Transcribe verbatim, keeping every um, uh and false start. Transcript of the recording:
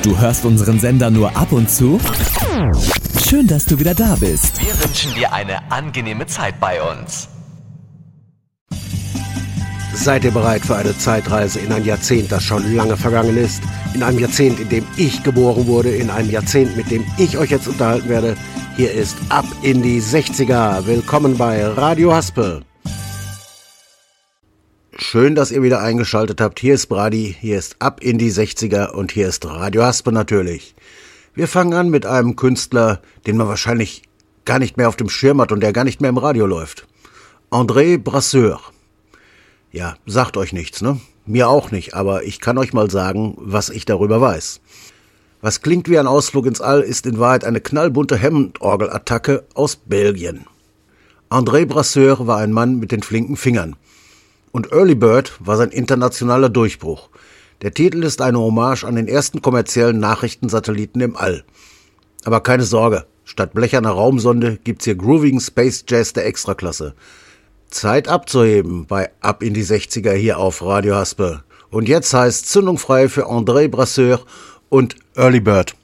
Du hörst unseren Sender nur ab und zu? Schön, dass du wieder da bist. Wir wünschen dir eine angenehme Zeit bei uns. Seid ihr bereit für eine Zeitreise in ein Jahrzehnt, das schon lange vergangen ist? In einem Jahrzehnt, in dem ich geboren wurde, in einem Jahrzehnt, mit dem ich euch jetzt unterhalten werde. Hier ist Ab in die sechziger. Willkommen bei Radio Haspel. Schön, dass ihr wieder eingeschaltet habt. Hier ist Brady, hier ist Ab in die sechziger und hier ist Radio Haspel natürlich. Wir fangen an mit einem Künstler, den man wahrscheinlich gar nicht mehr auf dem Schirm hat und der gar nicht mehr im Radio läuft. André Brasseur. Ja, sagt euch nichts, ne? Mir auch nicht, aber ich kann euch mal sagen, was ich darüber weiß. Was klingt wie ein Ausflug ins All, ist in Wahrheit eine knallbunte Hammond-Orgel-Attacke aus Belgien. André Brasseur war ein Mann mit den flinken Fingern. Und Early Bird war sein internationaler Durchbruch. Der Titel ist eine Hommage an den ersten kommerziellen Nachrichtensatelliten im All. Aber keine Sorge, statt blecherner Raumsonde gibt's hier groovigen Space Jazz der Extraklasse. Zeit abzuheben bei Ab in die sechziger hier auf Radio Haspel. Und jetzt heißt Zündung frei für André Brasseur und Early Bird.